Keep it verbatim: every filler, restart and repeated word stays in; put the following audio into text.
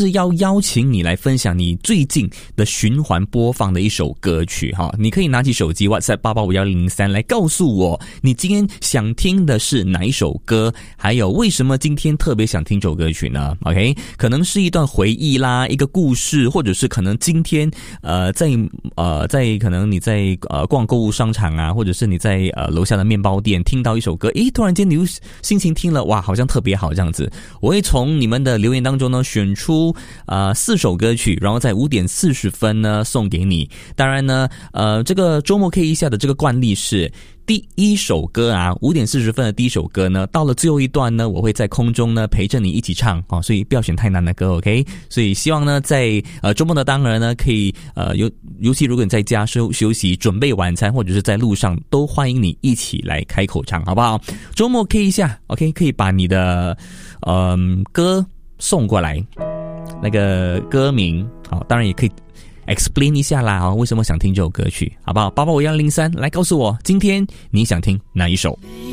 是要邀请你来分享你最近的循环播放的一首歌曲哈，你可以拿起手机 WhatsApp 八八五一零零三来告诉我你今天想听的是哪一首歌，还有为什么今天特别想听这首歌曲呢 OK， 可能是一段回忆啦，一个故事，或者是可能今天呃在呃在可能你在呃逛购物商场啊，或者是你在呃楼下的面包店听到一首歌，诶，突然间你心情听了哇好像特别好这样子，我会从你们的留言当中呢选出呃四首歌曲，然后在五点四十分呢送给你。当然呢呃这个周末 K 一下的这个惯例是第一首歌啊，五点四十分的第一首歌呢，到了最后一段呢，我会在空中呢陪着你一起唱哦，所以不要选太难的歌 ，OK？ 所以希望呢，在呃周末的当儿呢，可以呃尤尤其如果你在家休休息、准备晚餐，或者是在路上，都欢迎你一起来开口唱，好不好？周末 K 一下 ，OK？ 可以把你的嗯、呃、歌送过来，那个歌名好，当然也可以explain 一下啦，哦，为什么想听这首歌曲，好不好？八八五一零三来告诉我，今天你想听哪一首？